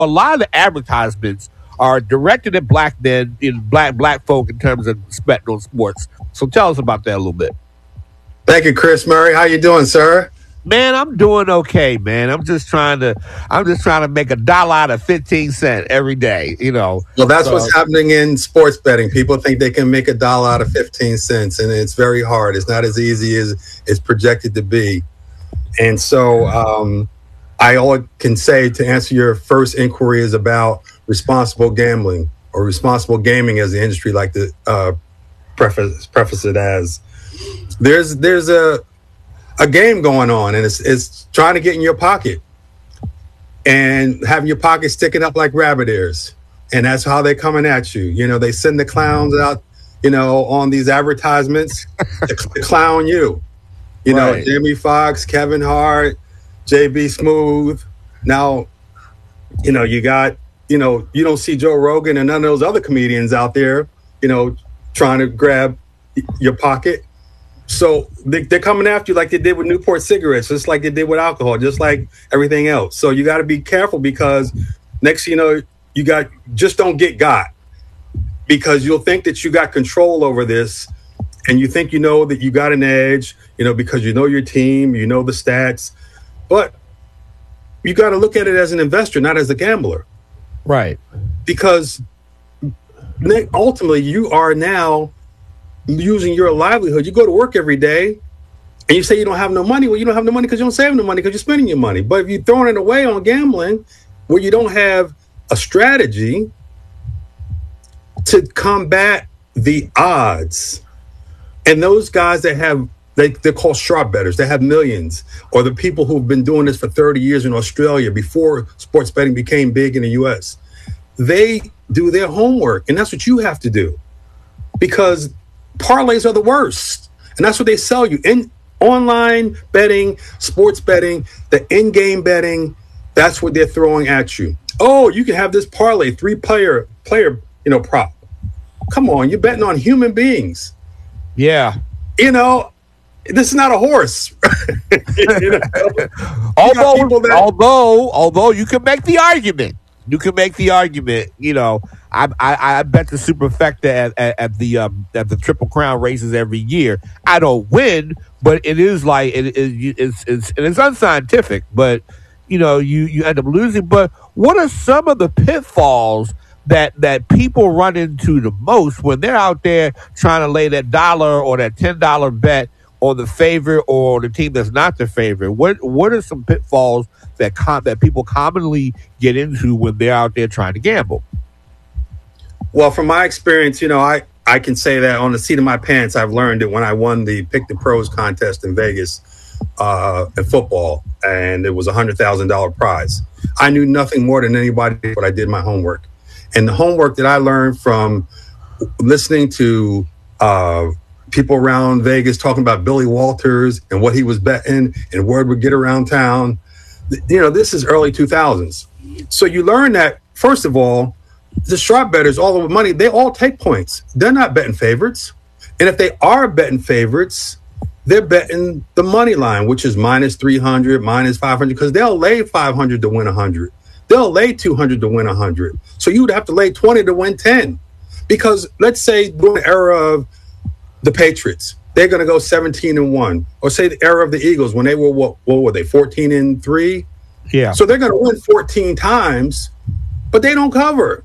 a lot of the advertisements are directed at black men, black folk in terms of betting on sports. So tell us about that a little bit. Thank you, Chris Murray. How you doing, sir? Man, I'm doing okay, man. I'm just trying to make $1 out of 15 cents every day, Well, that's So what's happening in sports betting. People think they can make $1 out of 15 cents, and it's very hard. It's not as easy as it's projected to be. And so I all can say to answer your first inquiry is about responsible gambling or responsible gaming, as the industry like to preface it as. There's a game going on, and it's trying to get in your pocket and having your pocket sticking up like rabbit ears. And that's how they're coming at you. They send the clowns out, on these advertisements to clown you. right, Jamie Foxx, Kevin Hart, JB Smooth. Now, you got, you don't see Joe Rogan and none of those other comedians out there, trying to grab your pocket. So they're coming after you like they did with Newport cigarettes, just like they did with alcohol, just like everything else. So you got to be careful, because next, just don't get got, because you'll think that you got control over this, and you think that you got an edge, because your team, the stats, but you got to look at it as an investor, not as a gambler, right. because ultimately you are now using your livelihood. You go to work every day and you say you don't have no money. Well, you don't have no money because you don't save no money, because you're spending your money. But if you're throwing it away on gambling, where you don't have a strategy to combat the odds, and those guys that have, they're called sharp bettors, they have millions, or the people who've been doing this for 30 years in Australia before sports betting became big in the US, they do their homework, and that's what you have to do, because parlays are the worst, and that's what they sell you in online betting, sports betting, the in-game betting. That's what they're throwing at you. Oh, you can have this parlay, 3-player prop. Come on, you're betting on human beings. Yeah. This is not a horse. Although you can make the argument. I bet the superfecta at the Triple Crown races every year. I don't win, but it is like it's unscientific. But you end up losing. But what are some of the pitfalls that people run into the most when they're out there trying to lay that $1 or that $10 bet on the favorite or the team that's not the favorite? What are some pitfalls that people commonly get into when they're out there trying to gamble? Well, from my experience, I can say that on the seat of my pants, I've learned it when I won the Pick the Pros contest in Vegas in football, and it was a $100,000 prize. I knew nothing more than anybody, but I did my homework. And the homework that I learned from listening to people around Vegas talking about Billy Walters and what he was betting and word would get around town. This is early 2000s. So you learn that, first of all, the sharp bettors, all of the money, they all take points. They're not betting favorites. And if they are betting favorites, they're betting the money line, which is minus 300, minus 500, because they'll lay 500 to win 100. They'll lay 200 to win 100. So you would have to lay 20 to win 10. Because let's say during the era of the Patriots, they're going to go 17-1. Or say the era of the Eagles when they were, what were they, 14-3? Yeah. So they're going to win 14 times, but they don't cover.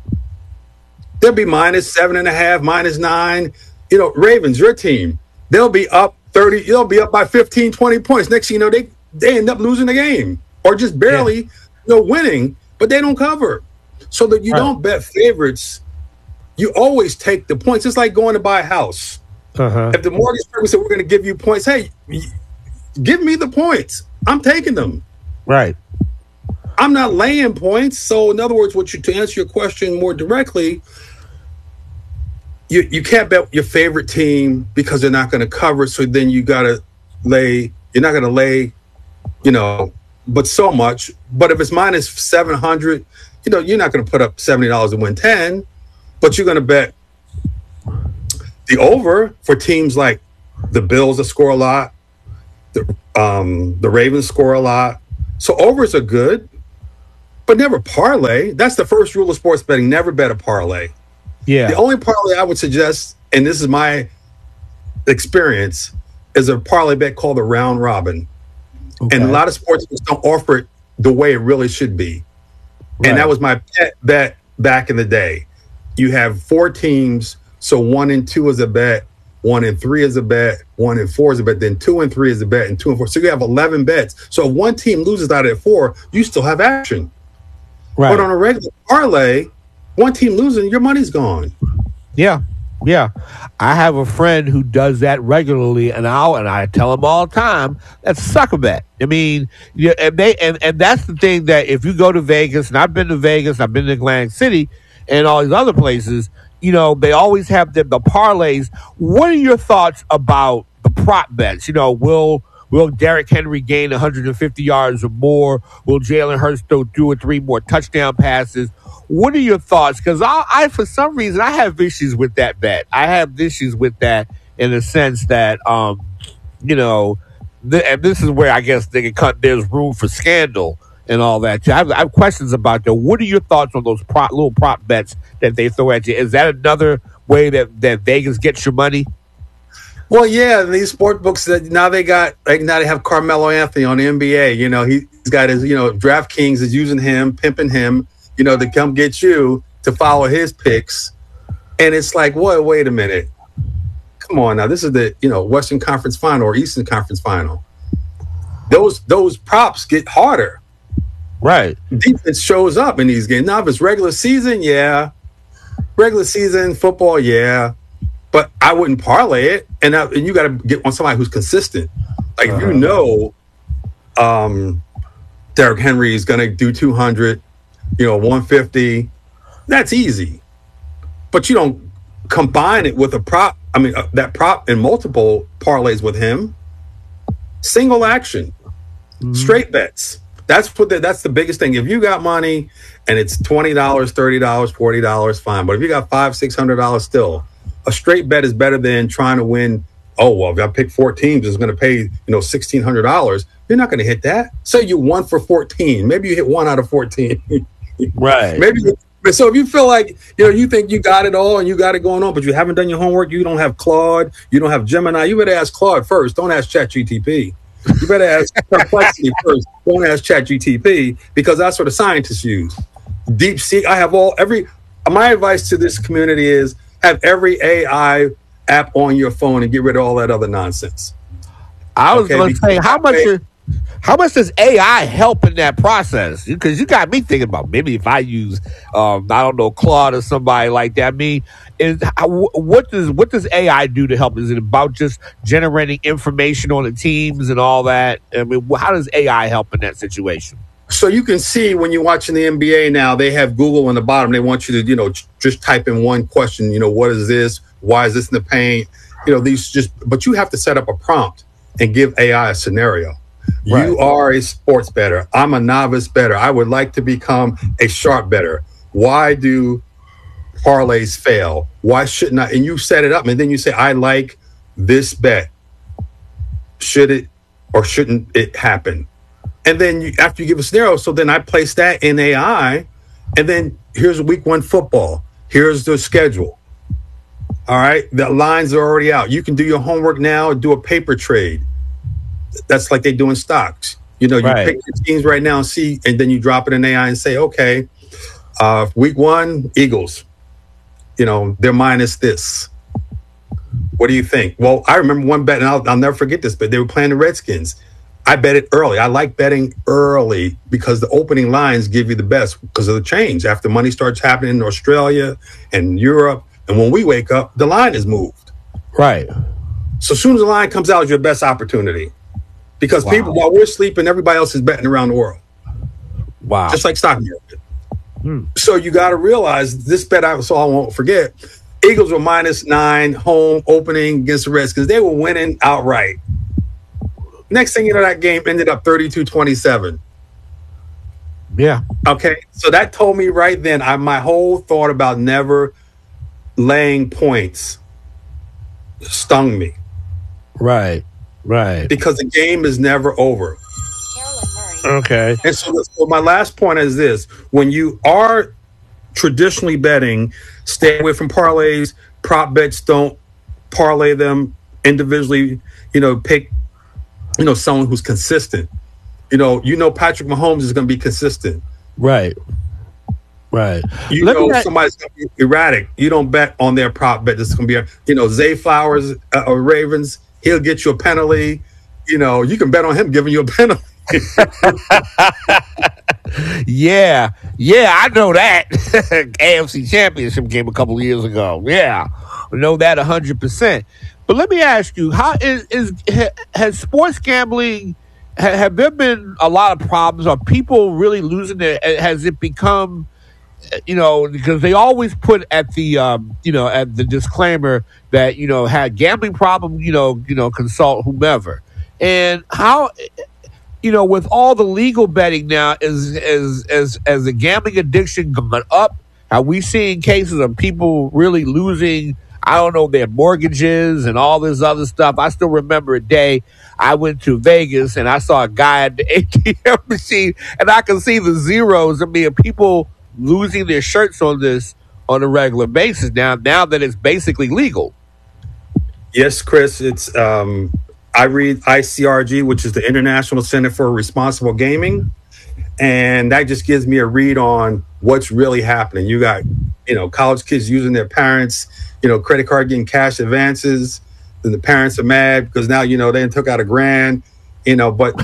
They'll be minus 7.5, minus 9. Ravens, your team, they'll be up 30. They'll be up by 15, 20 points. Next thing you know, they end up losing the game or just barely winning, but they don't cover. So that you don't bet favorites, you always take the points. It's like going to buy a house. If the mortgage company said, we're going to give you points, hey, give me the points. I'm taking them. Right. I'm not laying points. So in other words, to answer your question more directly, you can't bet your favorite team because they're not going to cover. So then you got to lay, you're not going to lay, but so much. But if it's minus 700, you're not going to put up $70 to win 10, but you're going to bet the over for teams like the Bills that score a lot, the Ravens score a lot. So overs are good. but never parlay. That's the first rule of sports betting. Never bet a parlay. Yeah. The only parlay I would suggest, and this is my experience, is a parlay bet called a round robin. Okay. And a lot of sports don't offer it the way it really should be. Right. And that was my pet bet back in the day. You have 4 teams, so 1 and 2 is a bet, 1 and 3 is a bet, 1 and 4 is a bet, then 2 and 3 is a bet, and 2 and 4. So you have 11 bets. So if one team loses out of 4, you still have action. Right. But on a regular parlay, one team losing, your money's gone. Yeah. Yeah. I have a friend who does that regularly, and I tell him all the time, that's a sucker bet. I mean, yeah, and that's the thing, that if you go to Vegas, and I've been to Vegas, I've been to Atlantic City and all these other places, you know, they always have the parlays. What are your thoughts about the prop bets? You know, will Derrick Henry gain 150 yards or more? Will Jalen Hurts throw 2 or 3 more touchdown passes? What are your thoughts? Because I, for some reason, I have issues with that bet. I have issues with that in the sense that, you know, and this is where I guess there's room for scandal and all that. I have questions about that. What are your thoughts on those little prop bets that they throw at you? Is that another way that Vegas gets your money? Well, yeah, these sport books that now they have Carmelo Anthony on the NBA. You know, he's got his, you know, DraftKings is using him, pimping him, you know, to come get you to follow his picks. And it's like, wait a minute. Come on now. This is the, you know, Western Conference Final or Eastern Conference Final. Those props get harder. Right. Defense shows up in these games. Now, if it's regular season, yeah. Regular season football, yeah. But I wouldn't parlay it. And you got to get on somebody who's consistent. Like, if you know Derrick Henry is going to do 200, you know, 150, that's easy. But you don't combine it with a prop. I mean, that prop in multiple parlays with him. Single action, straight bets. That's the biggest thing. If you got money and it's $20, $30, $40, fine. But if you got $500, $600 still, a straight bet is better than trying to win. Oh, well, if I pick 4 teams, it's going to pay, you know, $1,600. You're not going to hit that. Say you 1 for 14. Maybe you hit 1 out of 14. Right. Maybe. So if you feel like, you know, you think you got it all and you got it going on, but you haven't done your homework, you don't have Claude, you don't have Gemini, you better ask Claude first. Don't ask ChatGPT. You better ask Perplexity first. Don't ask ChatGPT, because that's what the scientists use. DeepSeek. My advice to this community is have every AI app on your phone and get rid of all that other nonsense. I was going to say, how much does AI help in that process? Because you got me thinking about maybe if I use, I don't know, Claude or somebody like that. I mean, what does AI do to help? Is it about just generating information on the teams and all that? I mean, how does AI help in that situation? So you can see when you're watching the NBA now, they have Google on the bottom. They want you to, you know, just type in one question. You know, what is this? Why is this in the paint? You know, but you have to set up a prompt and give AI a scenario. Right. You are a sports bettor. I'm a novice bettor. I would like to become a sharp bettor. Why do parlays fail? Why shouldn't I? And you set it up, and then you say, I like this bet. Should it or shouldn't it happen? And then after you give a scenario, so then I place that in AI, and then here's week 1 football. Here's the schedule. All right, the lines are already out. You can do your homework now and do a paper trade. That's like they do in stocks. You know, you pick your teams right now and see, and then you drop it in AI and say, okay, week 1, Eagles, you know, they're minus this. What do you think? Well, I remember one bet, and I'll never forget this, but they were playing the Redskins. I bet it early. I like betting early because the opening lines give you the best because of the change. After money starts happening in Australia and Europe, and when we wake up, the line is moved. Right. So as soon as the line comes out, is your best opportunity. Because people, while we're sleeping, everybody else is betting around the world. Wow. Just like stock market. So you got to realize this bet, so I won't forget, Eagles were -9 home opening against the Redskins. They were winning outright. Next thing you know, that game ended up 32-27. Yeah. Okay. So that told me right then, my whole thought about never laying points stung me. Right. Right. Because the game is never over. Carolyn Murray Okay. And so my last point is this: when you are traditionally betting, stay away from parlays. Prop bets, don't parlay them individually. Pick someone who's consistent. Patrick Mahomes is going to be consistent. Right. Right. Somebody's going to be erratic. You don't bet on their prop bet. This is going to be Zay Flowers or Ravens. He'll get you a penalty. You can bet on him giving you a penalty. Yeah, I know that. AFC Championship game a couple of years ago. Yeah, I know that 100%. But let me ask you, how has sports gambling? Have there been a lot of problems? Are people really losing their? Has it become? Because they always put at the at the disclaimer that had gambling problem. Consult whomever. And how? With all the legal betting now, as the gambling addiction going up, are we seeing cases of people really losing, I don't know, their mortgages and all this other stuff? I still remember a day I went to Vegas and I saw a guy at the ATM machine, and I can see the zeros. I mean, people losing their shirts on this on a regular basis now that it's basically legal. Yes, Chris, it's I read ICRG, which is the International Center for Responsible Gaming, and that just gives me a read on what's really happening. You got, college kids using their parents, credit card getting cash advances. Then the parents are mad because now, they took out $1,000, but,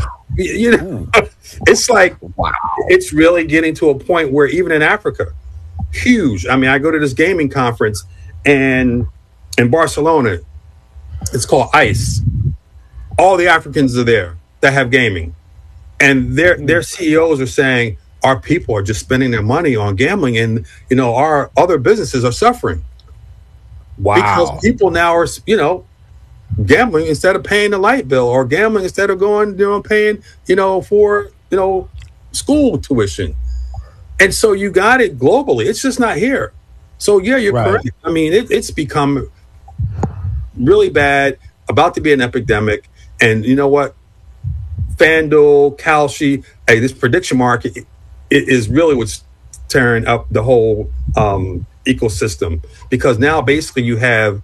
it's like, wow, it's really getting to a point where even in Africa, huge. I mean, I go to this gaming conference and in Barcelona, it's called ICE. All the Africans are there that have gaming, and their CEOs are saying our people are just spending their money on gambling, and our other businesses are suffering. Wow! Because people now are gambling instead of paying the light bill, or gambling instead of going paying for school tuition, and so you got it globally. It's just not here. So yeah, you're correct. I mean, it's become really bad, about to be an epidemic. And you know what? FanDuel, Kalshi, this prediction market is really what's tearing up the whole ecosystem, because now basically you have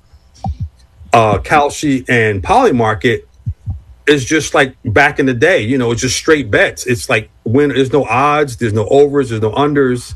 Kalshi and Polymarket is just like back in the day. It's just straight bets. It's like when there's no odds, there's no overs, there's no unders.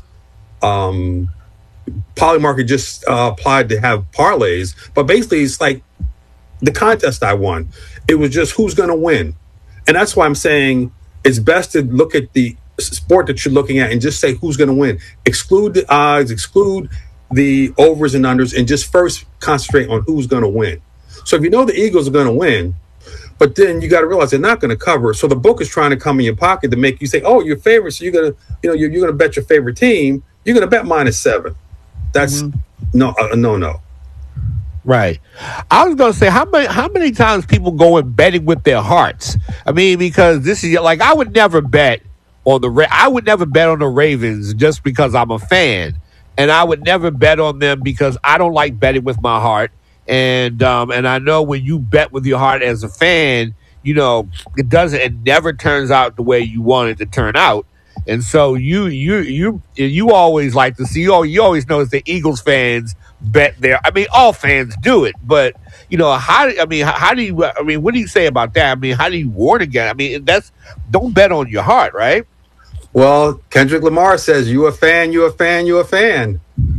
Polymarket just applied to have parlays, but basically it's like the contest I won. It was just who's going to win. And that's why I'm saying it's best to look at the sport that you're looking at and just say who's going to win. Exclude the odds, exclude the overs and unders, and just first concentrate on who's going to win. So if you know the Eagles are going to win, but then you got to realize they're not going to cover. So the book is trying to come in your pocket to make you say, oh, your favorite. So you're going to, you're going to bet your favorite team. You're going to bet -7. That's no. Right. I was going to say, how many times people go in betting with their hearts? I mean, because this is like, I would never bet on the Ravens just because I'm a fan, and I would never bet on them because I don't like betting with my heart. And I know when you bet with your heart as a fan, it never turns out the way you want it to turn out. And so you always like to see, you always notice the Eagles fans bet there. I mean, all fans do it, but how do you, what do you say about that? I mean, how do you warn again? I mean, don't bet on your heart, right? Well, Kendrick Lamar says, you a fan, you a fan, you a fan.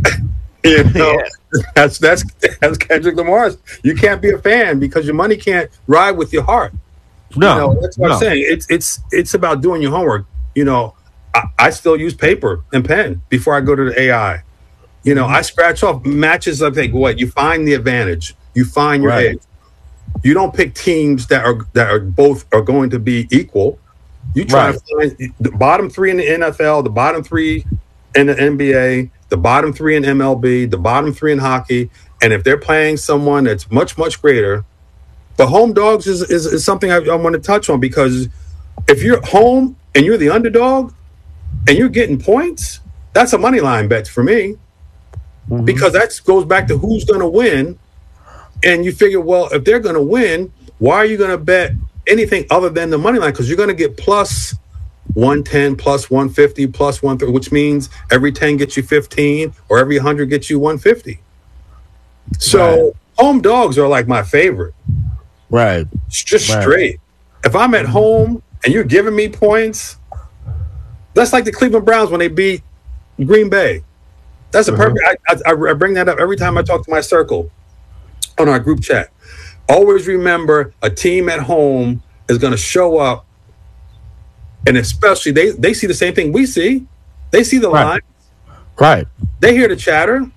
That's Kendrick Lamar. You can't be a fan because your money can't ride with your heart. No, that's what I'm saying. It's about doing your homework. I still use paper and pen before I go to the AI. I scratch off matches. I think, you find the advantage, you find your edge. You don't pick teams that are both are going to be equal. You try to find the bottom 3 in the NFL, the bottom 3 in the NBA, the bottom 3 in MLB, the bottom 3 in hockey, and if they're playing someone that's much, much greater, the home dogs is something I want to touch on, because if you're home and you're the underdog and you're getting points, that's a money line bet for me, because that goes back to who's going to win. And you figure, well, if they're going to win, why are you going to bet anything other than the money line? Because you're going to get plus 110 plus 150 plus 130, which means every 10 gets you 15 or every 100 gets you 150. So home dogs are like my favorite. Right. It's just straight. If I'm at home and you're giving me points, that's like the Cleveland Browns when they beat Green Bay. That's a perfect. I bring that up every time I talk to my circle on our group chat. Always remember, a team at home is going to show up, and especially they see the same thing we see. They see the line. Right. They hear the chatter.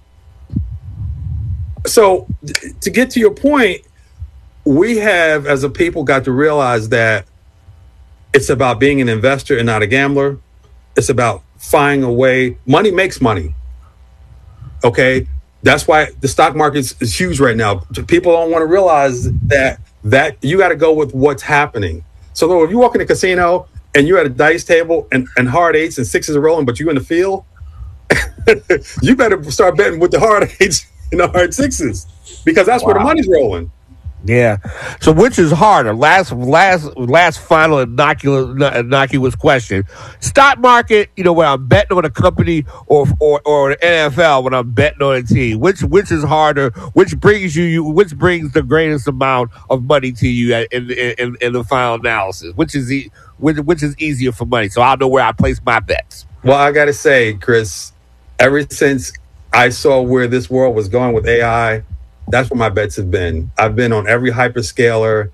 So to get to your point, we have, as a people, got to realize that it's about being an investor and not a gambler. It's about finding a way. Money makes money. Okay? That's why the stock market is huge right now. People don't want to realize that you got to go with what's happening. So though, if you walk in a casino and you're at a dice table and hard eights and sixes are rolling, but you're in the field, you better start betting with the hard eights and the hard sixes, because that's where the money's rolling. Yeah. So which is harder? Last final innocuous question. Stock market, when I'm betting on a company or the NFL when I'm betting on a team. Which is harder? Which brings the greatest amount of money to you in the final analysis? Which is easier for money? So I'll know where I place my bets. Well, I got to say, Chris, ever since I saw where this world was going with AI, that's what my bets have been. I've been on every hyperscaler.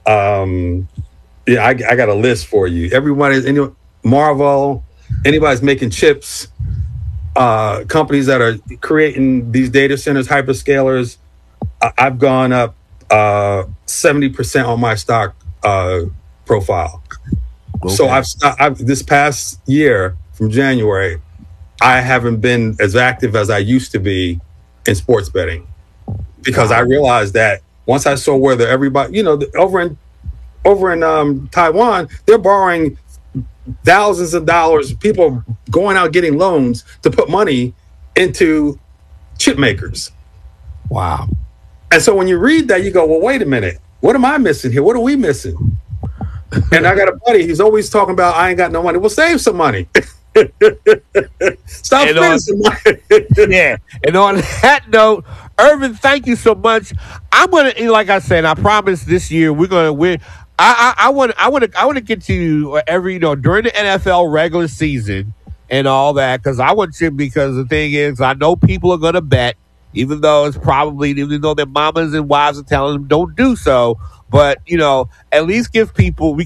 I got a list for you. Marvel, anybody's making chips, companies that are creating these data centers, hyperscalers. I've gone up 70% on my stock profile. Okay. So I've this past year from January, I haven't been as active as I used to be in sports betting. Because I realized that once I saw whether everybody, over in Taiwan, they're borrowing thousands of dollars. People going out getting loans to put money into chip makers. Wow. And so when you read that, you go, well, wait a minute. What am I missing here? What are we missing? And I got a buddy, he's always talking about, I ain't got no money. Well, save some money. Stop spending some money. Yeah. And on that note, Irvin, thank you so much. I'm gonna, like I said, I promise this year we're gonna win. I want to get to you every during the NFL regular season and all that, because the thing is, I know people are gonna bet, even though their mamas and wives are telling them don't do so. But we can at least give people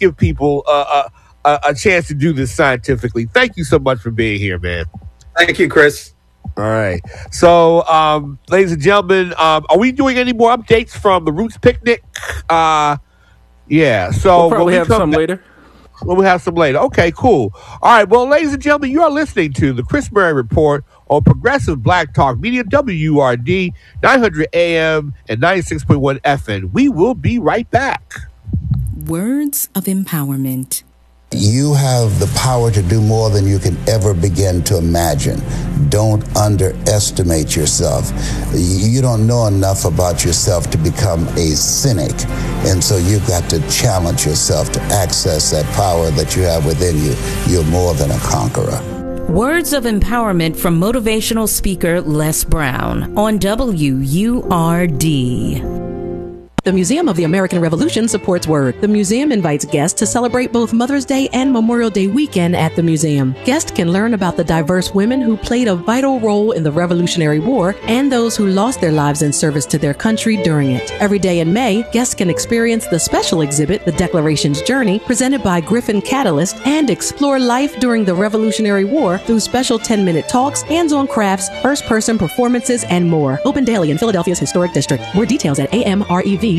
a chance to do this scientifically. Thank you so much for being here, man. Thank you, Chris. All right. So, ladies and gentlemen, are we doing any more updates from the Roots Picnic? Yeah. So we'll probably have some later. We'll have some later. Okay, cool. All right. Well, ladies and gentlemen, you are listening to the Chris Murray Report on Progressive Black Talk Media, WURD, 900 AM and 96.1 FM. We will be right back. Words of empowerment. You have the power to do more than you can ever begin to imagine. Don't underestimate yourself. You don't know enough about yourself to become a cynic. And so you've got to challenge yourself to access that power that you have within you. You're more than a conqueror. Words of empowerment from motivational speaker Les Brown on WURD. The Museum of the American Revolution supports WORD. The museum invites guests to celebrate both Mother's Day and Memorial Day weekend at the museum. Guests can learn about the diverse women who played a vital role in the Revolutionary War and those who lost their lives in service to their country during it. Every day in May, guests can experience the special exhibit, The Declaration's Journey, presented by Griffin Catalyst, and explore life during the Revolutionary War through special 10-minute talks, hands-on crafts, first-person performances, and more. Open daily in Philadelphia's historic district. More details at amrevmuseum.org.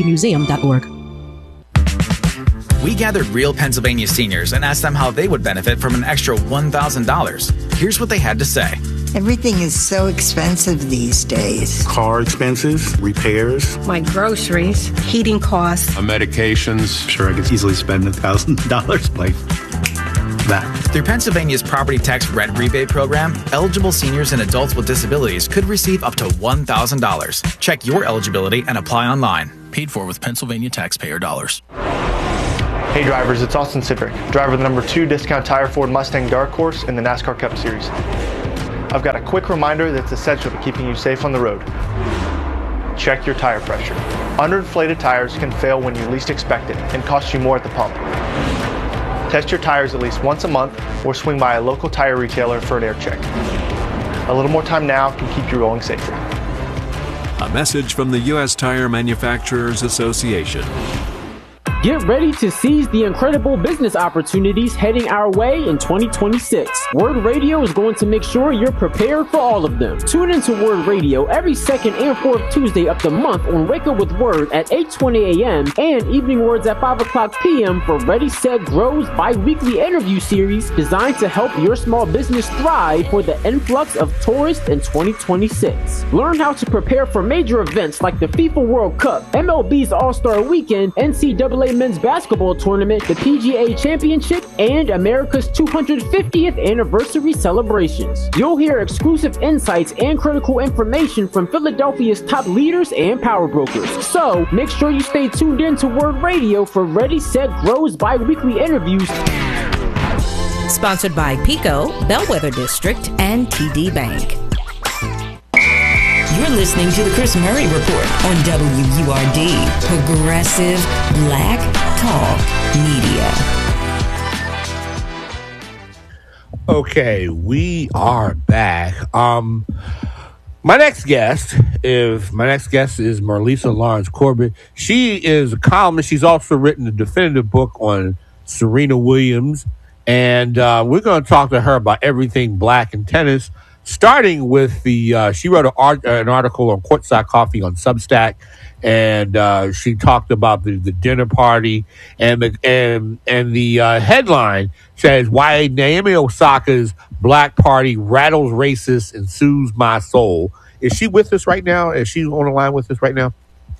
We gathered real Pennsylvania seniors and asked them how they would benefit from an extra $1,000. Here's what they had to say. Everything is so expensive these days. Car expenses, repairs. My groceries, heating costs. Medications. Sure, I could easily spend $1,000 like that. Through Pennsylvania's property tax rent rebate program, eligible seniors and adults with disabilities could receive up to $1,000. Check your eligibility and apply online. Paid for with Pennsylvania taxpayer dollars. Hey drivers, it's Austin Cipric, driver of the number 2 Discount Tire Ford Mustang Dark Horse in the NASCAR Cup Series. I've got a quick reminder that's essential to keeping you safe on the road. Check your tire pressure. Underinflated tires can fail when you least expect it and cost you more at the pump. Test your tires at least once a month or swing by a local tire retailer for an air check. A little more time now can keep you rolling safely. A message from the U.S. Tire Manufacturers Association. Get ready to seize the incredible business opportunities heading our way in 2026. Word Radio is going to make sure you're prepared for all of them. Tune into Word Radio every second and fourth Tuesday of the month on Wake Up with Word at 8:20 a.m. and Evening Words at 5 o'clock p.m. for Ready, Set, Grow's bi-weekly interview series designed to help your small business thrive for the influx of tourists in 2026. Learn how to prepare for major events like the FIFA World Cup, MLB's All-Star Weekend, NCAA Men's Basketball Tournament, the PGA Championship, and America's 250th anniversary celebrations. You'll hear exclusive insights and critical information from Philadelphia's top leaders and power brokers. So make sure you stay tuned in to Word Radio for Ready, Set, Grow's bi-weekly interviews. Sponsored by Pico, Bellwether District, and TD Bank. You're listening to the Chris Murray Report on WURD, Progressive Black Talk Media. Okay, we are back. My next guest is Marlisa Lawrence Corbett. She is a columnist. She's also written a definitive book on Serena Williams, and we're going to talk to her about everything black in tennis. Starting with she wrote an article on Courtside Coffee on Substack, and she talked about the dinner party, and the headline says, "Why Naomi Osaka's Black Party rattles racists and soothes my soul." Is she with us right now? Is she on the line with us right now?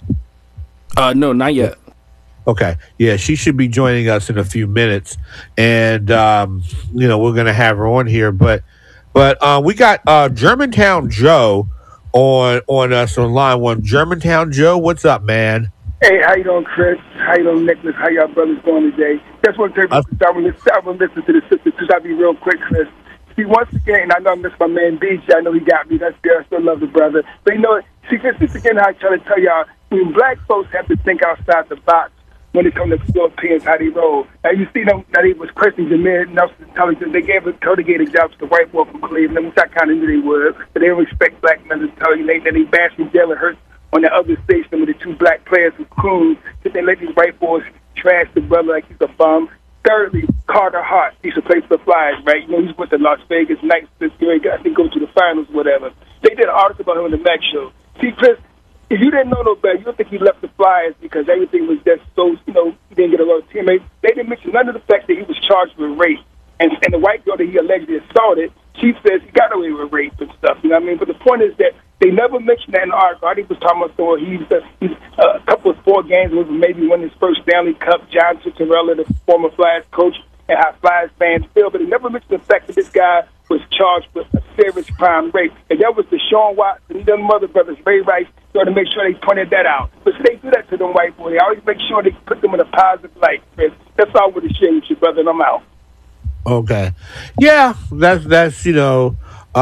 No, not yet. Okay. Yeah, she should be joining us in a few minutes, and we're going to have her on here, But we got Germantown Joe on us on line one. Germantown Joe, what's up, man? Hey, how you doing, Chris? How you doing, Nicholas? How y'all brothers doing today? Just want to tell you, I'm going to listen to the sisters, because I'll be real quick, Chris. See, once again, I know I miss my man BJ. I know he got me. That's good. I still love the brother. But, see, Chris, this again, I try to tell y'all, when black folks have to think outside the box, when it comes to Europeans, how they roll. Now, you see them, that it was Christian Jameer Nelson telling them, they gave a Totegate example to the white boy from Cleveland, which I kind of knew they would, but they don't respect black men to tell you. They bashing Jalen Hurts on the other station with the two black players who cruise, that they let these white boys trash the brother like he's a bum. Thirdly, Carter Hart, he used to play for the Flyers, right? He's with the Las Vegas Knights this year. I think go to the finals, whatever. They did an article about him in the Mac Show. See, Chris, if you didn't know no better, you don't think he left the Flyers because everything was just so, he didn't get a lot of teammates. They didn't mention none of the fact that he was charged with rape. And the white girl that he allegedly assaulted, she says he got away with rape and stuff, you know what I mean? But the point is that they never mentioned that in the article. I think it was talking about he's a couple of 4 games, maybe won his first Stanley Cup, John Tortorella, the former Flyers coach, and how Flyers fans feel. But they never mentioned the fact that this guy was charged with a serious crime, rape. And that was the Sean Watson and them other brothers, Ray Rice, to make sure they pointed that out. But see, they do that to them white boys. They always make sure they put them in a positive light, Chris. That's all I want to share with you, brother, and I'm out. Okay. Yeah, that's like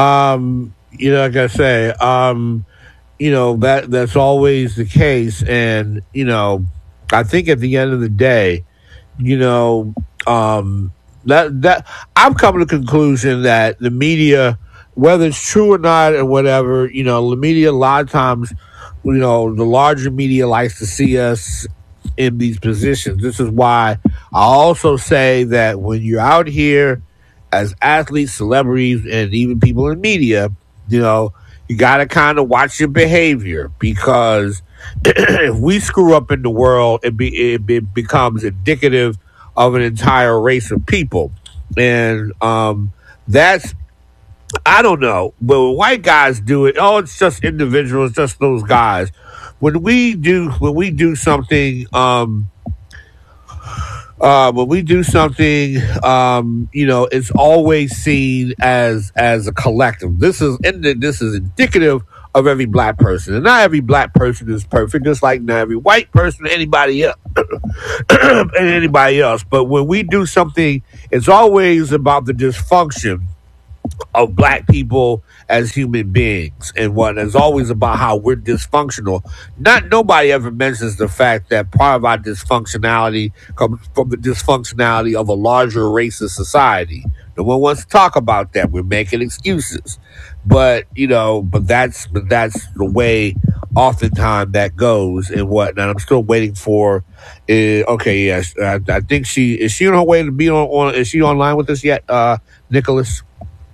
I say, that's always the case. And, I think at the end of the day, that I've come to the conclusion that the media, whether it's true or not or whatever, the media, a lot of times, the larger media likes to see us in these positions. This is why I also say that when you're out here as athletes, celebrities, and even people in media, you got to kind of watch your behavior, because if we screw up in the world, it becomes indicative of an entire race of people. And that's, I don't know, but when white guys do it, it's just individuals, just those guys. When we do something, it's always seen as a collective. This is indicative of every black person. And not every black person is perfect, just like not every white person, anybody else, and anybody else. But when we do something, it's always about the dysfunction of black people as human beings, and what is always about how we're dysfunctional. Nobody ever mentions the fact that part of our dysfunctionality comes from the dysfunctionality of a larger racist society. No one wants to talk about that. We're making excuses, but that's the way oftentimes that goes. And whatnot. I'm still waiting for. Okay, yes, I think she on her way to be on. Is she online with us yet, Nicholas?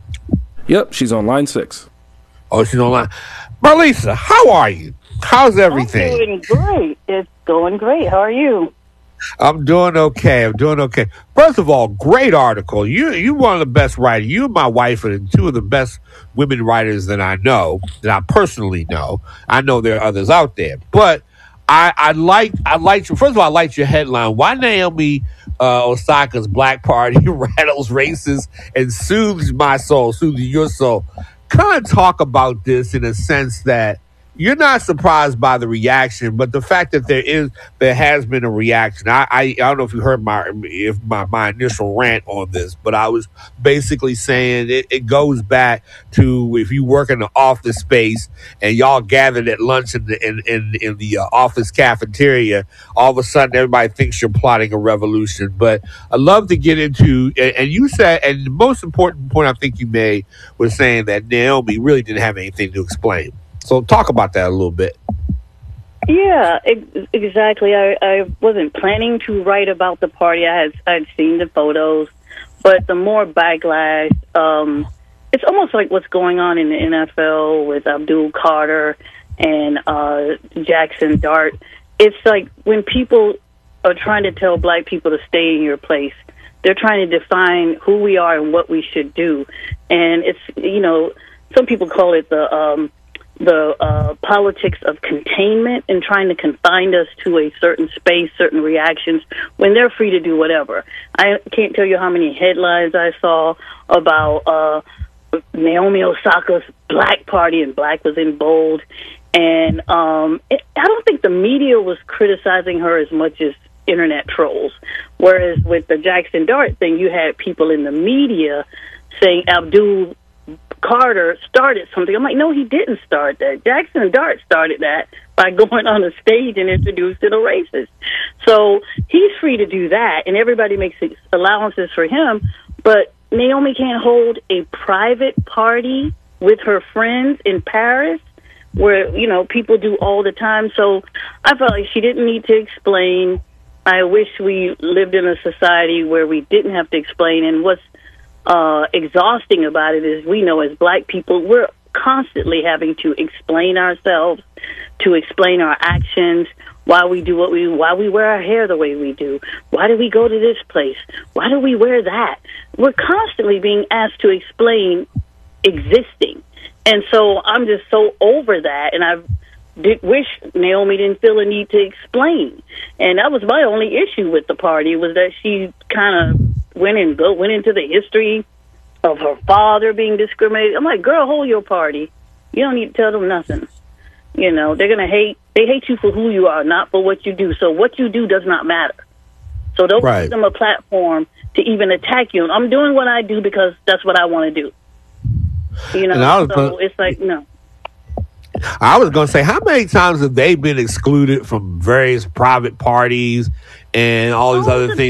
Yep, she's on line 6. Oh, she's online. Marlisa, how are you? How's everything? I'm doing great. It's going great. How are you? I'm doing okay. First of all, great article. You're one of the best writers. You and my wife are two of the best women writers that I know, that I personally know. I know there are others out there, but I liked. First of all, I liked your headline. Why Naomi Osaka's Black Party rattles races and soothes your soul. Kind of talk about this in a sense that you're not surprised by the reaction, but the fact that there has been a reaction. I don't know if you heard my initial rant on this, but I was basically saying it goes back to if you work in the office space and y'all gathered at lunch in the office cafeteria, all of a sudden everybody thinks you're plotting a revolution. But I'd love to get into, and you said, and the most important point I think you made was saying that Naomi really didn't have anything to explain. So talk about that a little bit. Yeah, exactly. I wasn't planning to write about the party. I'd seen the photos, but the more backlash, it's almost like what's going on in the NFL with Abdul Carter and Jackson Dart. It's like when people are trying to tell black people to stay in your place, they're trying to define who we are and what we should do. And it's, some people call it the politics of containment and trying to confine us to a certain space, certain reactions, when they're free to do whatever. I can't tell you how many headlines I saw about Naomi Osaka's Black Party, and Black was in bold. And I don't think the media was criticizing her as much as internet trolls. Whereas with the Jackson Dart thing, you had people in the media saying Abdul Carter started something. I'm like, no, he didn't start that. Jackson Dart started that by going on a stage and introducing a racist. So he's free to do that, and everybody makes allowances for him. But Naomi can't hold a private party with her friends in Paris where, people do all the time. So I felt like she didn't need to explain. I wish we lived in a society where we didn't have to explain. And what's exhausting about it is, we know as black people, we're constantly having to explain ourselves, to explain our actions, why we do why we wear our hair the way we do, why do we go to this place, why do we wear that. We're constantly being asked to explain existing. And so I'm just so over that, and I wish Naomi didn't feel a need to explain. And that was my only issue with the party, was that she kind of went into the history of her father being discriminated. I'm like, girl, hold your party. You don't need to tell them nothing. They're gonna hate. They hate you for who you are, not for what you do. So what you do does not matter. So don't give them a platform to even attack you. And I'm doing what I do because that's what I want to do. So it's like, no. I was going to say, how many times have they been excluded from various private parties and all these other things?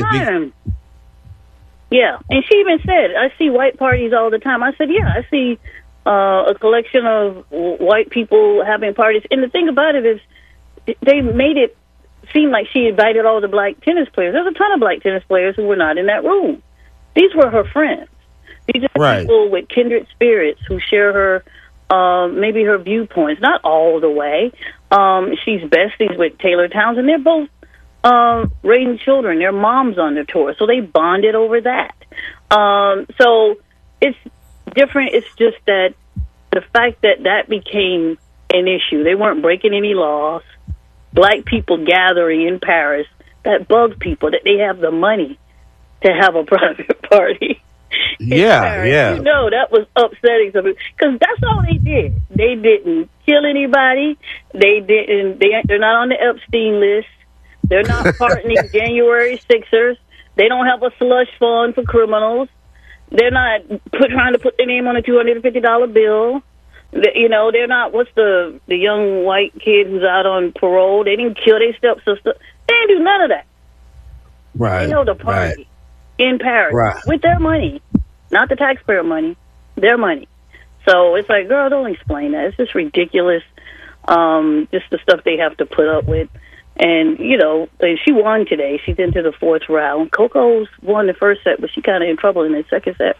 Yeah, and she even said, I see white parties all the time. I said, yeah, I see a collection of white people having parties. And the thing about it is, they made it seem like she invited all the black tennis players. There's a ton of black tennis players who were not in that room. These were her friends. These are people with kindred spirits who share her, maybe her viewpoints, not all the way. She's besties with Taylor Townsend. They're both raising children. Their moms on the tour, so they bonded over that. So it's different. It's just that the fact that became an issue. They weren't breaking any laws. Black people gathering in Paris, that bugged people, that they have the money to have a private party. Yeah, yeah. You know, that was upsetting because that's all they did. They didn't kill anybody. They're not on the Epstein list. They're not pardoning January 6ers. They don't have a slush fund for criminals. They're not trying to put their name on a $250 bill. They're not. What's the young white kid who's out on parole? They didn't kill their stepsister. They didn't do none of that. Right. They know the party in Paris with their money, not the taxpayer money, their money. So it's like, girl, don't explain that. It's just ridiculous. Just the stuff they have to put up with. And, she won today. She's into the fourth round. Coco's won the first set, but she kind of in trouble in the second set.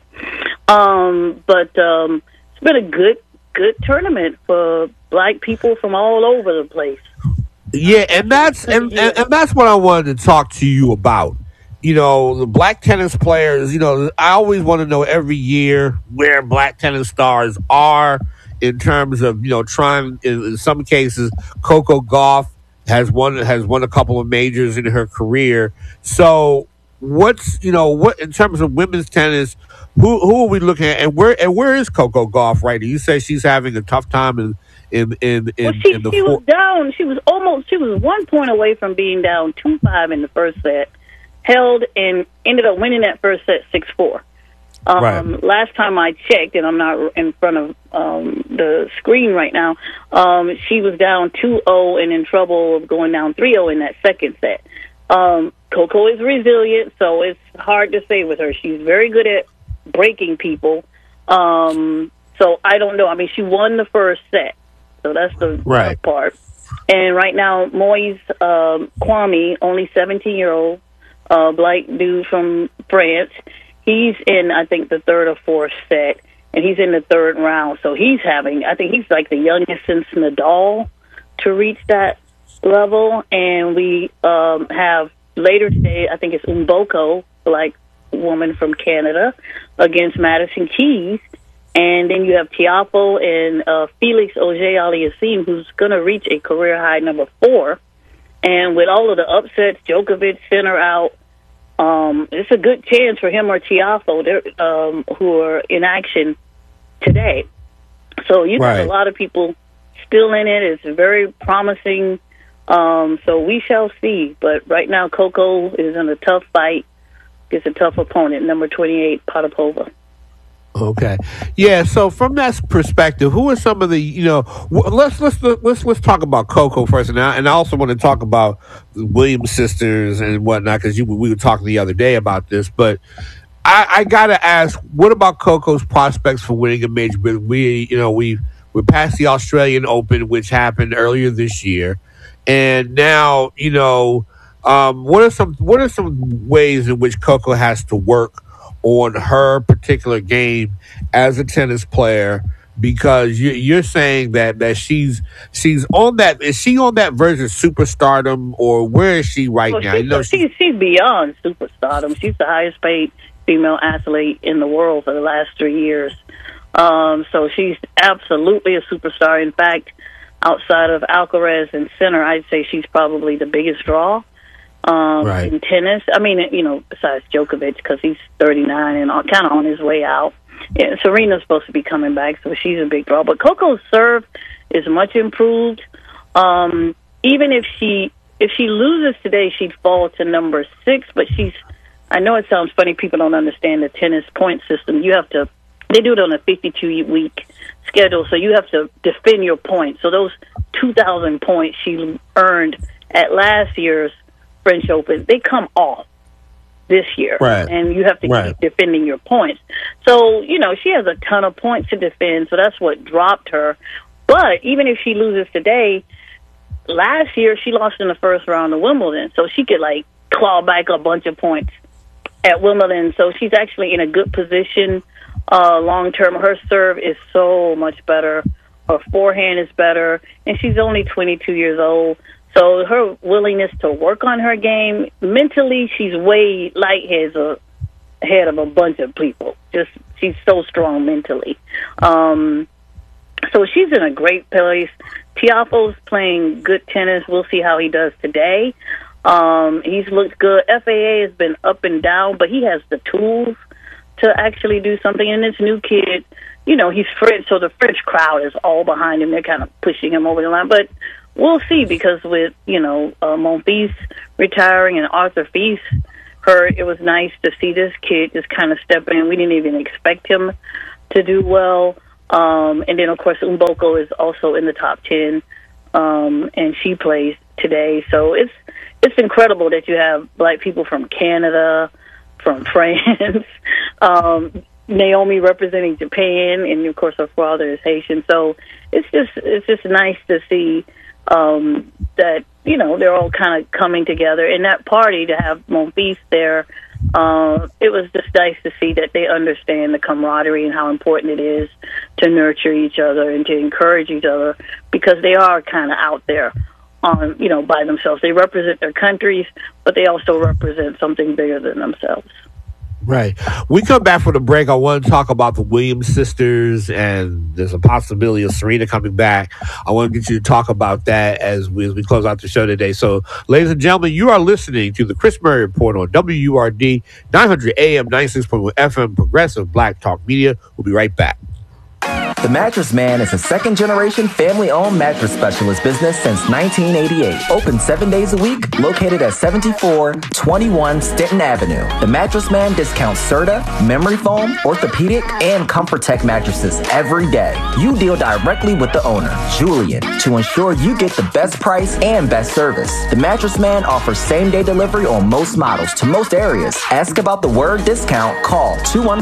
But it's been a good tournament for black people from all over the place. Yeah, and that's what I wanted to talk to you about. The black tennis players, I always want to know every year where black tennis stars are in terms of, trying, in some cases, Coco Gauff has won a couple of majors in her career. So what in terms of women's tennis, who are we looking at, and where is Coco Gauff right now? You say she's having a tough time she was down. She was 1 point away from being down 2-5 in the first set, held and ended up winning that first set 6-4. Last time I checked, and I'm not in front of the screen right now, she was down 2-0 and in trouble of going down 3-0 in that second set. Coco is resilient, so it's hard to say with her. She's very good at breaking people. So I don't know. I mean, she won the first set, so that's the tough part. And right now, Moise Kwame, only 17-year-old black dude from France, he's in, I think, the third or fourth set, and he's in the third round. So I think he's like the youngest since Nadal to reach that level. And we have later today, I think it's Mboko, black woman from Canada, against Madison Keys. And then you have Tiafoe and Felix Auger-Aliassime, who's going to reach a career high number 4. And with all of the upsets, Djokovic, Sinner out, it's a good chance for him or Tiafoe, who are in action today. So you got a lot of people still in it. It's very promising. So we shall see. But right now, Coco is in a tough fight. It's a tough opponent, number 28, Potapova. Okay, yeah. So from that perspective, who are some of the let's talk about Coco first, and I also want to talk about the Williams sisters and whatnot because we were talking the other day about this. But I gotta ask, what about Coco's prospects for winning a major? We're past the Australian Open, which happened earlier this year, and now what are some ways in which Coco has to work on her particular game as a tennis player, because you're saying that she's on that. Is she on that version of superstardom, or where is she right now? She's beyond superstardom. She's the highest paid female athlete in the world for the last 3 years. So she's absolutely a superstar. In fact, outside of Alcaraz and Sinner, I'd say she's probably the biggest draw. In tennis. I mean, besides Djokovic, because he's 39 and kind of on his way out. Yeah, Serena's supposed to be coming back, so she's a big draw. But Coco's serve is much improved. Even if she loses today, she'd fall to number 6. But I know it sounds funny. People don't understand the tennis point system. They do it on a 52-week schedule, so you have to defend your points. So those 2,000 points she earned at last year's French Open, they come off this year, and you have to keep defending your points. So, she has a ton of points to defend, so that's what dropped her. But even if she loses today, last year she lost in the first round of Wimbledon, so she could, claw back a bunch of points at Wimbledon. So she's actually in a good position long-term. Her serve is so much better. Her forehand is better, and she's only 22 years old. So her willingness to work on her game, mentally, she's way light ahead of a bunch of people. She's so strong mentally. So she's in a great place. Tiafoe's playing good tennis. We'll see how he does today. He's looked good. FAA has been up and down, but he has the tools to actually do something. And this new kid, you know, he's French, so the French crowd is all behind him. They're kind of pushing him over the line. But we'll see, because with, you know, Monfils retiring and Arthur Fils hurt, it was nice to see this kid just kind of step in. We didn't even expect him to do well. And then, of course, Mboko is also in the top 10, and she plays today. So it's incredible that you have black people from Canada, from France, Naomi representing Japan, and of course her father is Haitian. So it's just nice to see that, you know, they're all kind of coming together. And that party, to have Monfils there, it was just nice to see that they understand the camaraderie and how important it is to nurture each other and to encourage each other, because they are kind of out there on, you know, by themselves. They represent their countries, but they also represent something bigger than themselves. Right. We come back from the break. I want to talk about the Williams sisters, and there's a possibility of Serena coming back. I want to get you to talk about that as we close out the show today. So, ladies and gentlemen, you are listening to the Chris Murray Report on WURD 900 AM, 96.1 FM, Progressive Black Talk Media. We'll be right back. The Mattress Man is a second-generation, family-owned mattress specialist business since 1988. Open 7 days a week, located at 7421 Stenton Avenue. The Mattress Man discounts Serta, memory foam, orthopedic, and ComfortTech mattresses every day. You deal directly with the owner, Julian, to ensure you get the best price and best service. The Mattress Man offers same-day delivery on most models to most areas. Ask about the word discount. Call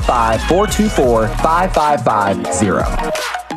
215-424-5550.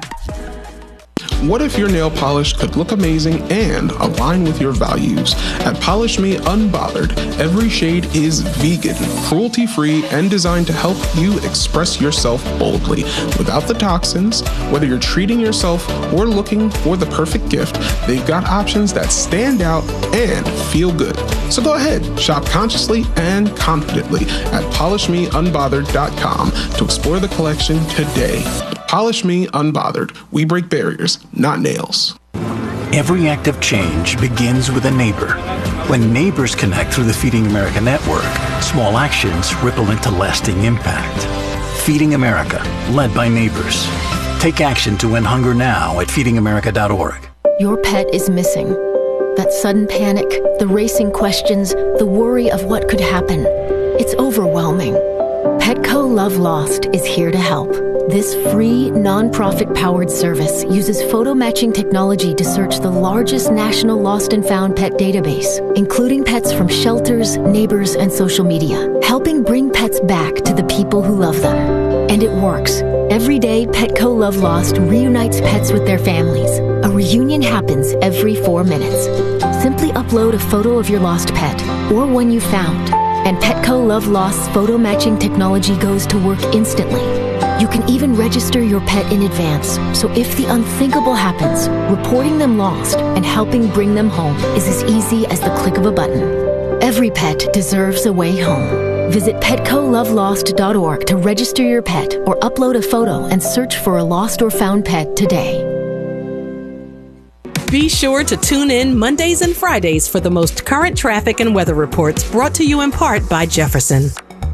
What if your nail polish could look amazing and align with your values? At Polish Me Unbothered, every shade is vegan, cruelty-free, and designed to help you express yourself boldly without the toxins. Whether you're treating yourself or looking for the perfect gift, they've got options that stand out and feel good. So go ahead, shop consciously and confidently at PolishMeUnbothered.com to explore the collection today. Polish Me Unbothered. We break barriers, not nails. Every act of change begins with a neighbor. When neighbors connect through the Feeding America network, small actions ripple into lasting impact. Feeding America, led by neighbors. Take action to end hunger now at feedingamerica.org. Your pet is missing. That sudden panic, the racing questions, the worry of what could happen. It's overwhelming. Petco Love Lost is here to help. This free, non-profit-powered service uses photo matching technology to search the largest national lost and found pet database, including pets from shelters, neighbors, and social media, helping bring pets back to the people who love them. And it works. Every day, Petco Love Lost reunites pets with their families. A reunion happens every 4 minutes. Simply upload a photo of your lost pet or one you found, and Petco Love Lost's photo matching technology goes to work instantly. You can even register your pet in advance, so if the unthinkable happens, reporting them lost and helping bring them home is as easy as the click of a button. Every pet deserves a way home. Visit PetcoLoveLost.org to register your pet or upload a photo and search for a lost or found pet today. Be sure to tune in Mondays and Fridays for the most current traffic and weather reports, brought to you in part by Jefferson.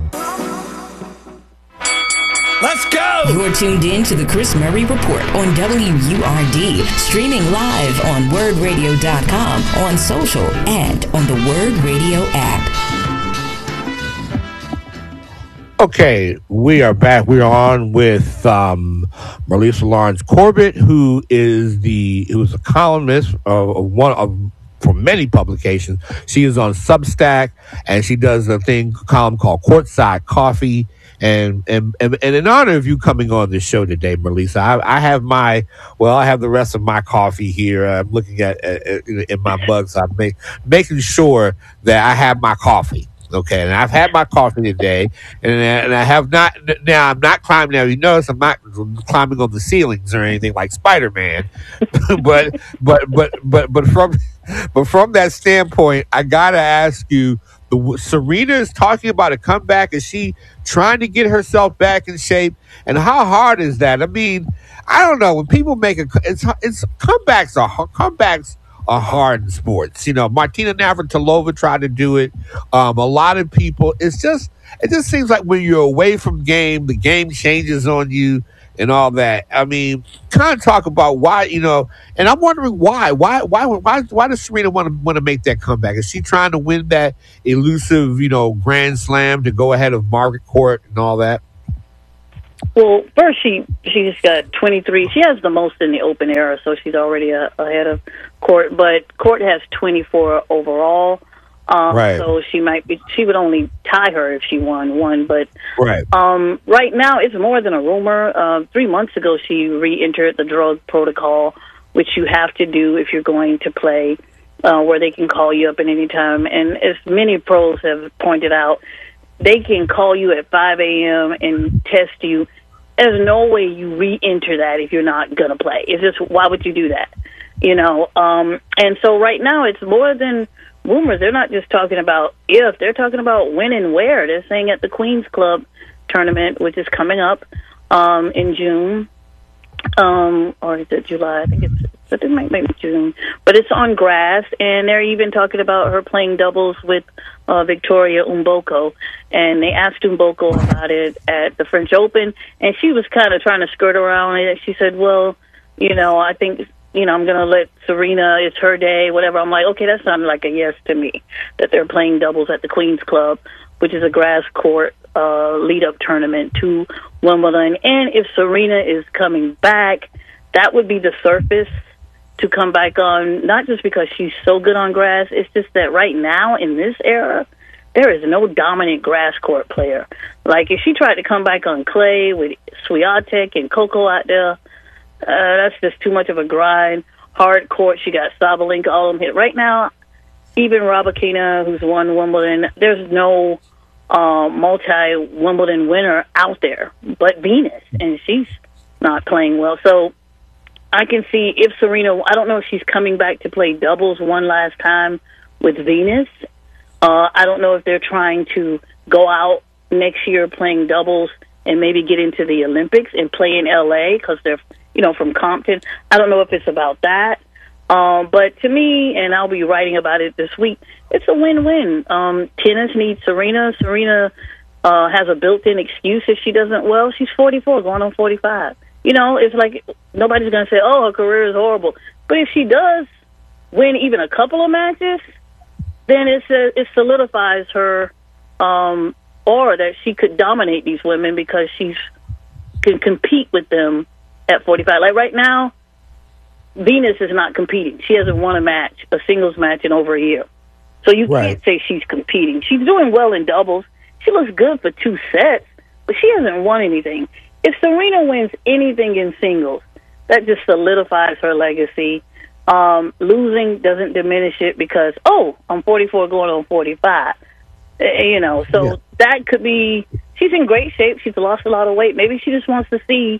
Let's go! You're tuned in to the Chris Murray Report on WURD, streaming live on wordradio.com, on social, and on the Word Radio app. Okay, we are back. We are on with Marlisa Lawrence Corbett, who is a columnist for many publications. She is on Substack, and she does a column called Courtside Coffee. And in honor of you coming on this show today, Marlisa, I have the rest of my coffee here. I'm looking at in my mug, so I'm making sure that I have my coffee. Okay, and I've had my coffee today, and I have not. Now I'm not climbing. Now you notice I'm not climbing on the ceilings or anything like Spider-Man, but from that standpoint, I gotta ask you. Serena is talking about a comeback. Is she trying to get herself back in shape? And how hard is that? I mean, I don't know. When people make comebacks are hard in sports. Martina Navratilova tried to do it. A lot of people, it just seems like when you're away from game, the game changes on you and all that. I mean, kind of talk about why, and I'm wondering why does Serena want to make that comeback? Is she trying to win that elusive, Grand Slam to go ahead of Margaret Court and all that? Well, first she's got 23. She has the most in the Open era, so she's already ahead of Court. But Court has 24 overall. Right. So she would only tie her if she won one. But right. Right now it's more than a rumor. 3 months ago she re-entered the drug protocol, which you have to do if you're going to play, where they can call you up at any time. And as many pros have pointed out, they can call you at 5 a.m. and test you. There's no way you re-enter that if you're not going to play. It's just, why would you do that? And so right now it's more than rumors. They're not just talking about if, they're talking about when and where. They're saying at the Queen's Club tournament, which is coming up in June, or is it July? I think it might be June, but it's on grass, and they're even talking about her playing doubles with Victoria Mboko, and they asked Mboko about it at the French Open, and she was kind of trying to skirt around it. She said, well, I think, I'm going to let Serena, it's her day, whatever. I'm like, okay, that sounded like a yes to me, that they're playing doubles at the Queen's Club, which is a grass court lead-up tournament to Wimbledon. And if Serena is coming back, that would be the surface to come back on, not just because she's so good on grass. It's just that right now in this era, there is no dominant grass court player. Like if she tried to come back on clay with Swiatek and Coco out there, that's just too much of a grind. Hard court, she got Sabalenka, all of them hit. Right now, even Rybakina, who's won Wimbledon, there's no multi-Wimbledon winner out there but Venus, and she's not playing well. So I can see if Serena, I don't know if she's coming back to play doubles one last time with Venus. I don't know if they're trying to go out next year playing doubles and maybe get into the Olympics and play in L.A. because they're, from Compton. I don't know if it's about that. But to me, and I'll be writing about it this week, it's a win-win. Tennis needs Serena. Serena has a built-in excuse if she doesn't, well, she's 44, going on 45. It's like nobody's going to say, oh, her career is horrible. But if she does win even a couple of matches, then it solidifies her aura that she could dominate these women because she can compete with them at 45. Like right now, Venus is not competing. She hasn't won a singles match in over a year. So you can't say she's competing. She's doing well in doubles. She looks good for 2 sets, but she hasn't won anything. If Serena wins anything in singles, that just solidifies her legacy. Losing doesn't diminish it because, I'm 44 going on 45. That could be, she's in great shape. She's lost a lot of weight. Maybe she just wants to see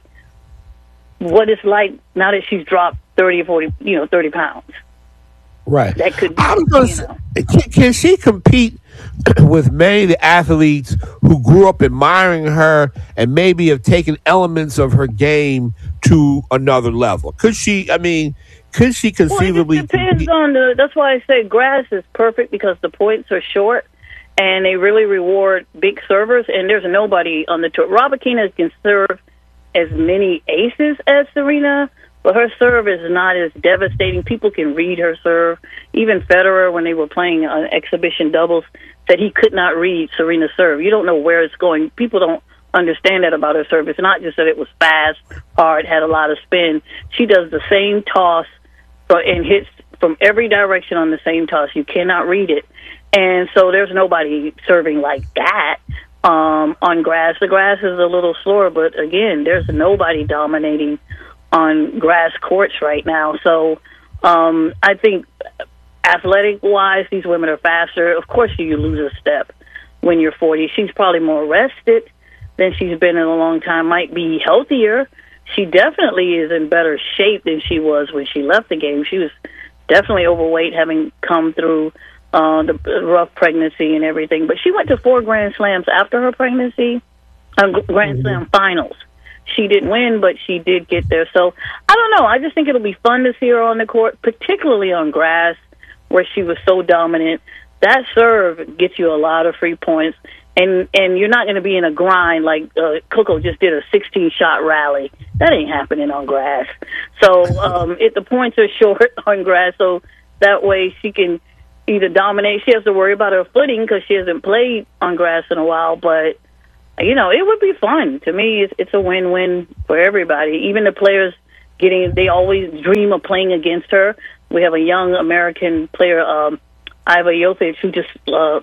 what it's like now that she's dropped 30 or 40, 30 pounds. Right. That could be, I was going to say, can she compete with many of the athletes who grew up admiring her and maybe have taken elements of her game to another level? Could she conceivably? Well, it depends on that's why I say grass is perfect because the points are short and they really reward big servers, and there's nobody on the tour. Rybakina can serve as many aces as Serena, but her serve is not as devastating. People can read her serve. Even Federer, when they were playing exhibition doubles, said he could not read Serena's serve. You don't know where it's going. People don't understand that about her serve. It's not just that it was fast, hard, had a lot of spin. She does the same toss and hits from every direction on the same toss. You cannot read it. And so there's nobody serving like that on grass. The grass is a little slower, but again, there's nobody dominating on grass courts right now. So I think athletic-wise, these women are faster. Of course, you lose a step when you're 40. She's probably more rested than she's been in a long time, might be healthier. She definitely is in better shape than she was when she left the game. She was definitely overweight, having come through the rough pregnancy and everything. But she went to 4 Grand Slams after her pregnancy, Grand Slam finals. she didn't win, but she did get there. So I don't know. I just think it'll be fun to see her on the court, particularly on grass, where she was so dominant. That serve gets you a lot of free points, and you're not going to be in a grind like Coco just did a 16-shot rally. That ain't happening on grass. So if the points are short on grass, so that way she can either dominate. She has to worry about her footing because she hasn't played on grass in a while, but you know, it would be fun. To me, it's a win-win for everybody. Even the players they always dream of playing against her. We have a young American player, Iva Jokic, who just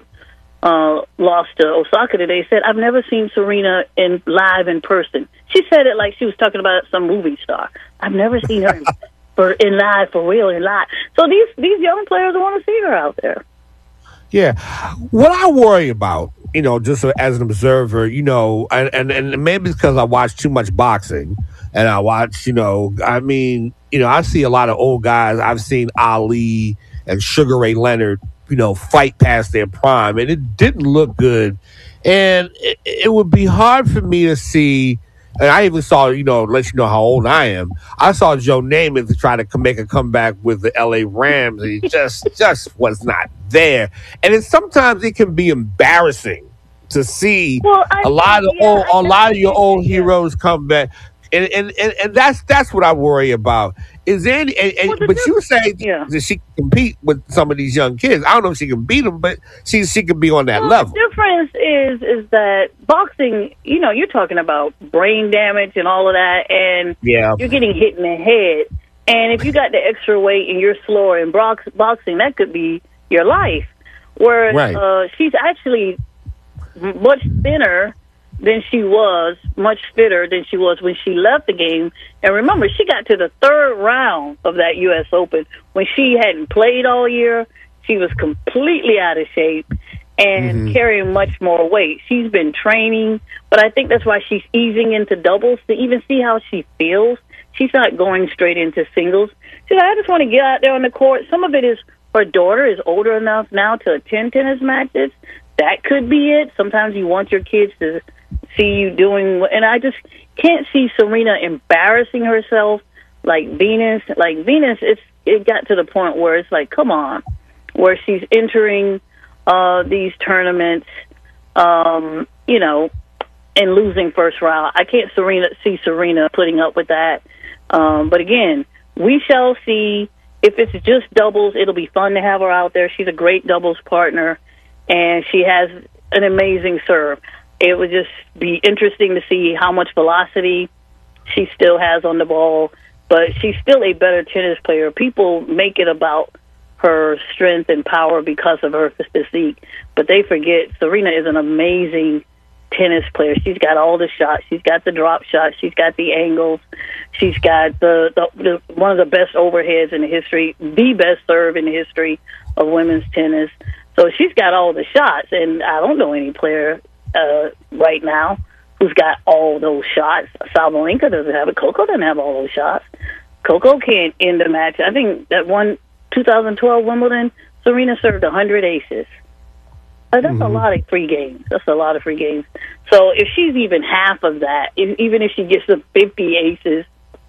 lost to Osaka today, said, I've never seen Serena live in person. She said it like she was talking about some movie star. I've never seen her in live, for real, in live. So these young players want to see her out there. Yeah. What I worry about, you know, just as an observer, you know, and maybe it's because I watch too much boxing and I watch, you know, I mean, you know, I see a lot of old guys. I've seen Ali and Sugar Ray Leonard, you know, fight past their prime, and it didn't look good. And it would be hard for me to see. And I even saw, you know, let you know how old I am. I saw Joe Namath to try to make a comeback with the LA Rams. He just was not there. And sometimes it can be embarrassing to see a lot of your old heroes come back. And that's what I worry about. Is there any? But you say that she can compete with some of these young kids. I don't know if she can beat them, but she can be on that level. The difference is that boxing, you know, you're talking about brain damage and all of that, and you're getting hit in the head. And if you got the extra weight and you're slower in boxing, that could be your life. Whereas she's actually much thinner than she was, much fitter than she was when she left the game. And remember, she got to the third round of that U.S. Open when she hadn't played all year. She was completely out of shape and carrying much more weight. She's been training, but I think that's why she's easing into doubles to even see how she feels. She's not going straight into singles. She said, I just want to get out there on the court. Some of it is her daughter is older enough now to attend tennis matches. That could be it. Sometimes you want your kids to see you doing, and I just can't see Serena embarrassing herself like Venus. Like Venus, it got to the point where it's like, come on, where she's entering these tournaments, you know, and losing first round. I can't see Serena putting up with that. But again, we shall see. If it's just doubles, it'll be fun to have her out there. She's a great doubles partner, and she has an amazing serve. It would just be interesting to see how much velocity she still has on the ball, but she's still a better tennis player. People make it about her strength and power because of her physique, but they forget Serena is an amazing tennis player. She's got all the shots. She's got the drop shots. She's got the angles. She's got the one of the best overheads in the history, the best serve in the history of women's tennis. So she's got all the shots, and I don't know any player right now who's got all those shots. Sabalenka doesn't have it. Coco doesn't have all those shots. Coco can't end a match. I think that one 2012 Wimbledon, Serena served 100 aces. That's a lot of free games. That's a lot of free games. So if she's even half of that, even if she gets the 50 aces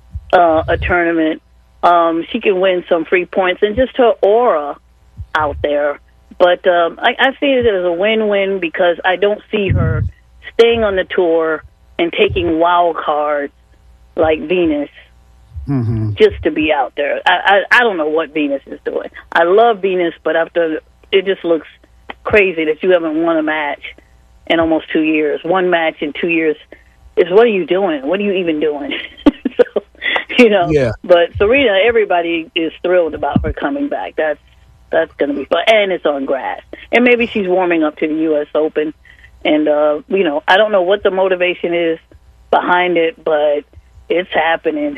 a tournament, she can win some free points and just her aura out there. But I see it as a win-win because I don't see her staying on the tour and taking wild cards like Venus just to be out there. I don't know what Venus is doing. I love Venus, but after it just looks crazy that you haven't won a match in almost 2 years. One match in 2 years is, what are you doing? What are you even doing? So, you know. Yeah. But Serena, everybody is thrilled about her coming back. That's going to be fun. And it's on grass. And maybe she's warming up to the U.S. Open. And, you know, I don't know what the motivation is behind it, but it's happening.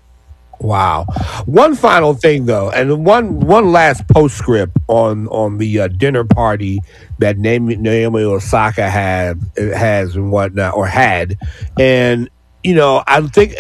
Wow. One final thing, though, and one last postscript on the dinner party that Naomi Osaka has and whatnot, or had. And, you know, I think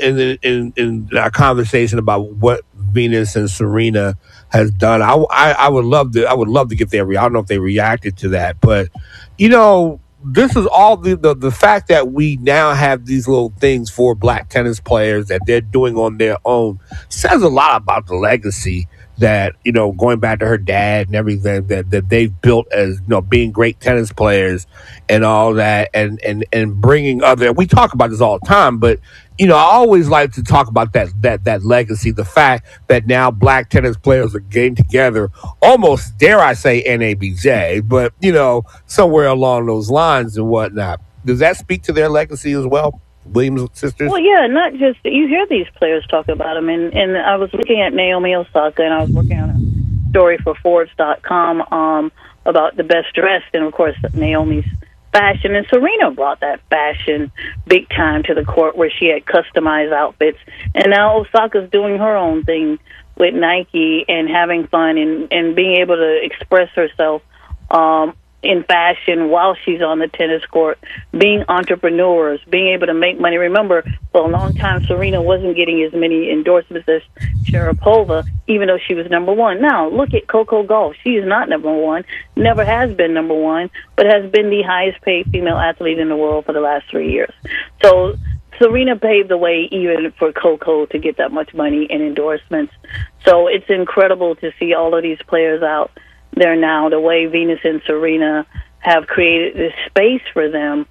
in our conversation about what Venus and Serena has done, I would love to get their. I don't know if they reacted to that, but you know, this is all the fact that we now have these little things for black tennis players that they're doing on their own says a lot about the legacy that, going back to her dad and everything that they've built as, being great tennis players and all that, and bringing other, we talk about this all the time, but, I always like to talk about that legacy, the fact that now black tennis players are getting together, almost, dare I say, NABJ, but, somewhere along those lines and whatnot. Does that speak to their legacy as well? Williams sisters? Well, yeah, not just, you hear these players talk about them, and I was looking at Naomi Osaka, and I was working on a story for Forbes.com about the best dressed, and of course Naomi's fashion, and Serena brought that fashion big time to the court where she had customized outfits, and now Osaka's doing her own thing with Nike and having fun and being able to express herself in fashion while she's on the tennis court, being entrepreneurs, being able to make money. Remember, for a long time, Serena wasn't getting as many endorsements as Sharapova, even though she was number one. Now, look at Coco Gauff. She is not number one, never has been number one, but has been the highest paid female athlete in the world for the last 3 years. So Serena paved the way even for Coco to get that much money and endorsements. So it's incredible to see all of these players out there now, the way Venus and Serena have created this space for them,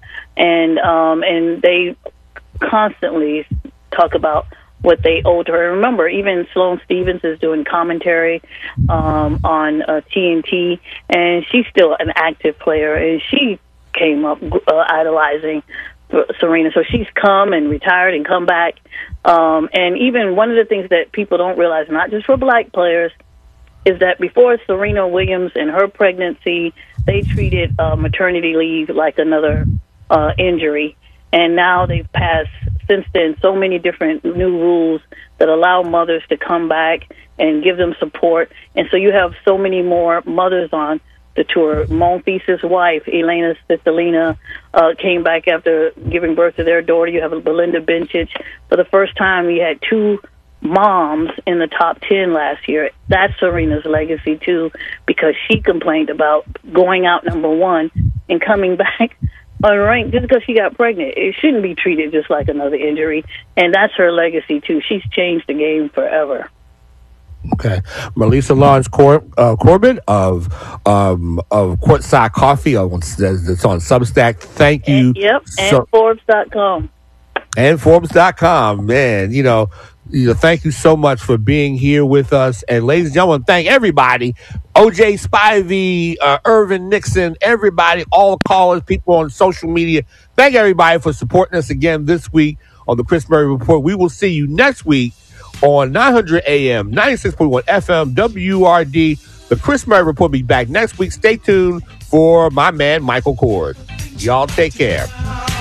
and they constantly talk about what they owe to her. Remember, even Sloane Stephens is doing commentary on TNT, and she's still an active player, and she came up idolizing Serena. So she's come and retired and come back. And even one of the things that people don't realize, not just for black players, is that before Serena Williams and her pregnancy, they treated maternity leave like another injury. And now they've passed, since then, so many different new rules that allow mothers to come back and give them support. And so you have so many more mothers on the tour. Monfils' wife, Elena Svitolina, came back after giving birth to their daughter. You have Belinda Bencic. For the first time, you had two moms in the top 10 last year. That's Serena's legacy too, because she complained about going out number one and coming back unranked just because she got pregnant. It shouldn't be treated just like another injury, and that's her legacy too. She's changed the game forever. Okay, Melissa Lawrence Corbett of Courtside Coffee that's on Substack. Thank you. And Forbes.com. And Forbes.com, man. Thank you so much for being here with us. And ladies and gentlemen, thank everybody. OJ Spivey, Irvin Nixon, everybody, all the callers, people on social media. Thank everybody for supporting us again this week on the Chris Murray Report. We will see you next week on 900 AM, 96.1 FM, WRD. The Chris Murray Report will be back next week. Stay tuned for my man, Michael Kors. Y'all take care.